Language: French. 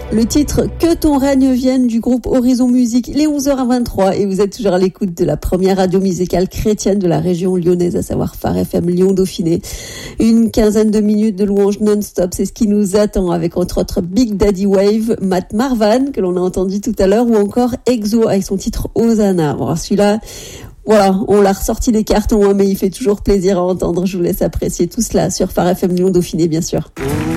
Le titre « Que ton règne vienne » du groupe Horizon Musique. Il est 11h23 et vous êtes toujours à l'écoute de la première radio musicale chrétienne de la région lyonnaise, à savoir Phare FM Lyon-Dauphiné. Une quinzaine de minutes de louanges non-stop, c'est ce qui nous attend, avec entre autres Big Daddy Wave, Matt Marvan, que l'on a entendu tout à l'heure, ou encore EXO avec son titre Hosanna. Bon, alors celui-là, voilà, on l'a ressorti des cartons, mais il fait toujours plaisir à entendre. Je vous laisse apprécier tout cela sur Phare FM Lyon-Dauphiné, bien sûr.